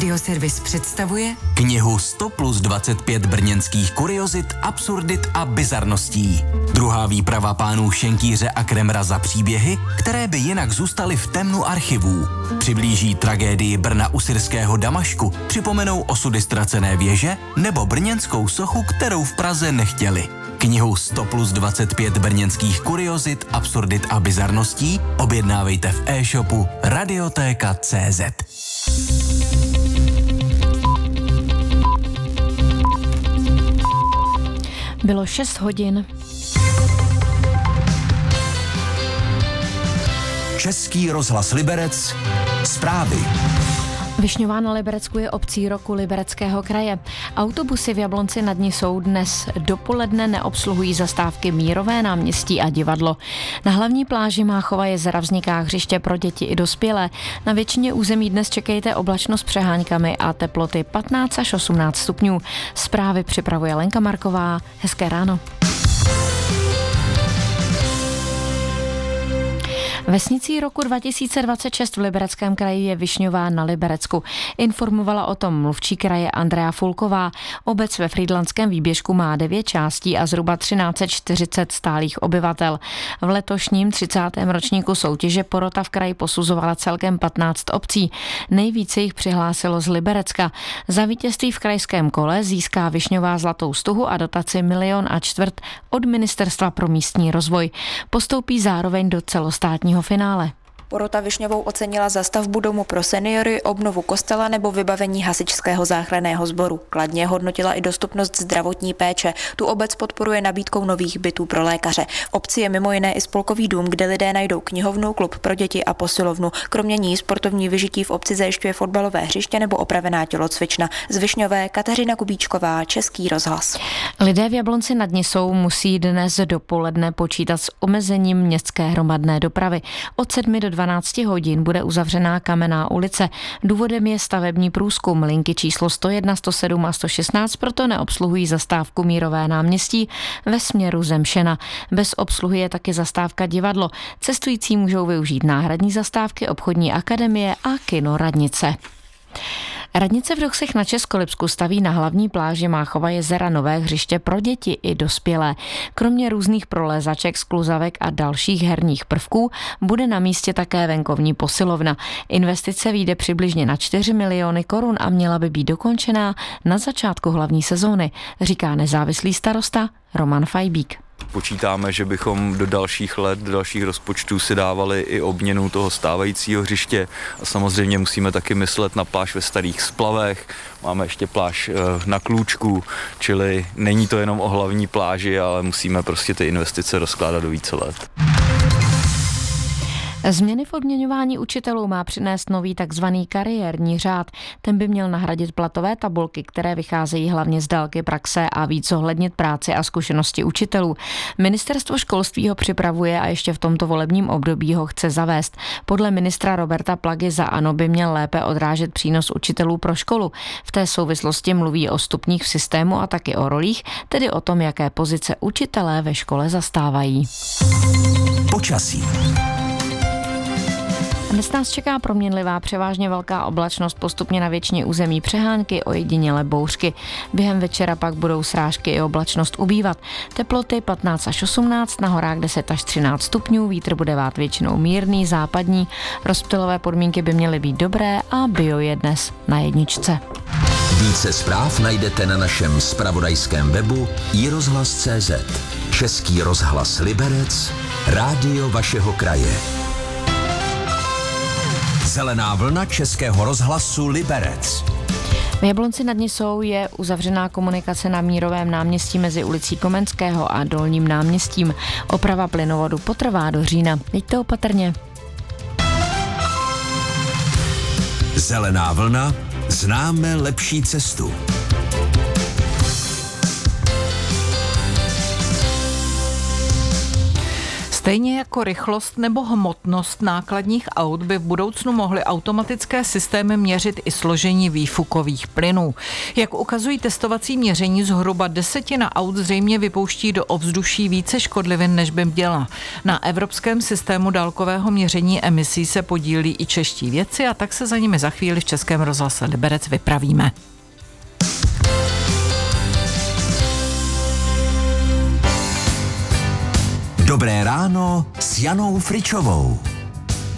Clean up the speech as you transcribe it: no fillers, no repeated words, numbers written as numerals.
Radioservis představuje knihu 100+25 brněnských kuriozit, absurdit a bizarností. Druhá výprava pánů Šenkýře a Kremra za příběhy, které by jinak zůstaly v temnu archivů. Přiblíží tragédii Brna u syrského Damašku, připomenou osudy ztracené věže nebo brněnskou sochu, kterou v Praze nechtěli. Knihu 100+25 brněnských kuriozit, absurdit a bizarností objednávejte v e-shopu Radiotéka.cz. Bylo 6 hodin. Český rozhlas Liberec. Zprávy. Višňová na Liberecku je obcí roku Libereckého kraje. Autobusy v Jablonci nad Nisou dnes dopoledne neobsluhují zastávky Mírové náměstí a divadlo. Na hlavní pláži Máchova jezera vzniká hřiště pro děti i dospělé. Na většině území dnes čekejte oblačno s přehánkami a teploty 15 až 18 stupňů. Zprávy připravuje Lenka Marková. Hezké ráno. Vesnicí roku 2026 v Libereckém kraji je Višňová na Liberecku. Informovala o tom mluvčí kraje Andrea Fulková. Obec ve Frýdlantském výběžku má 9 částí a zhruba 1340 stálých obyvatel. V letošním 30. ročníku soutěže porota v kraji posuzovala celkem 15 obcí. Nejvíce jich přihlásilo z Liberecka. Za vítězství v krajském kole získá Višňová zlatou stuhu a dotaci 1,25 milionu od Ministerstva pro místní rozvoj. Postoupí zároveň do celostátního finále. Porota Višňovou ocenila za stavbu domu pro seniory, obnovu kostela nebo vybavení hasičského záchranného sboru. Kladně hodnotila i dostupnost zdravotní péče. Tu obec podporuje nabídkou nových bytů pro lékaře. V obci je mimo jiné i spolkový dům, kde lidé najdou knihovnu, klub pro děti a posilovnu. Kromě ní sportovní vyžití v obci zajišťuje fotbalové hřiště nebo opravená tělocvična. Z Višňové Kateřina Kubíčková, Český rozhlas. Lidé v Jablonci nad Nisou musí dnes dopoledne počítat s omezením městské hromadné dopravy. Od 7 do 12 hodin bude uzavřená Kamenná ulice. Důvodem je stavební průzkum. Linky číslo 101, 107 a 116 proto neobsluhují zastávku Mírové náměstí ve směru Zemšena. Bez obsluhy je taky zastávka divadlo. Cestující můžou využít náhradní zastávky obchodní akademie a kino Radnice. Radnice v Dochsech na Českolipsku staví na hlavní pláži Máchova jezera nové hřiště pro děti i dospělé. Kromě různých prolézaček, skluzavek a dalších herních prvků bude na místě také venkovní posilovna. Investice vyjde přibližně na 4 miliony korun a měla by být dokončená na začátku hlavní sezóny, říká nezávislý starosta Roman Fajbík. Počítáme, že bychom do dalších let, do dalších rozpočtů si dávali i obměnu toho stávajícího hřiště a samozřejmě musíme taky myslet na pláž ve Starých Splavech, máme ještě pláž na Klůčku, čili není to jenom o hlavní pláži, ale musíme prostě ty investice rozkládat do více let. Změny v odměňování učitelů má přinést nový takzvaný kariérní řád. Ten by měl nahradit platové tabulky, které vycházejí hlavně z délky praxe a víc zohlednit práci a zkušenosti učitelů. Ministerstvo školství ho připravuje a ještě v tomto volebním období ho chce zavést. Podle ministra Roberta Plagy za ANO by měl lépe odrážet přínos učitelů pro školu. V té souvislosti mluví o stupních v systému a taky o rolích, tedy o tom, jaké pozice učitelé ve škole zastávají. Počasí. Dnes nás čeká proměnlivá, převážně velká oblačnost, postupně na většině území přehánky, ojediněle bouřky. Během večera pak budou srážky i oblačnost ubývat. Teploty 15 až 18, na horách 10 až 13 stupňů, vítr bude vát většinou mírný, západní. Rozptylové podmínky by měly být dobré a bio je dnes na jedničce. Více zpráv najdete na našem zpravodajském webu iRozhlas.cz. Český rozhlas Liberec, rádio vašeho kraje. Zelená vlna Českého rozhlasu Liberec. V Jablonci nad Nisou je uzavřená komunikace na Mírovém náměstí mezi ulicí Komenského a Dolním náměstím. Oprava plynovodu potrvá do října. Jeďte opatrně. Zelená vlna, známe lepší cestu. Stejně jako rychlost nebo hmotnost nákladních aut by v budoucnu mohly automatické systémy měřit i složení výfukových plynů. Jak ukazují testovací měření, zhruba 10% aut zřejmě vypouští do ovzduší více škodlivin, než by měla. Na evropském systému dálkového měření emisí se podílí i čeští vědci a tak se za nimi za chvíli v Českém rozhlase Liberec vypravíme. Dobré ráno s Janou Fričovou.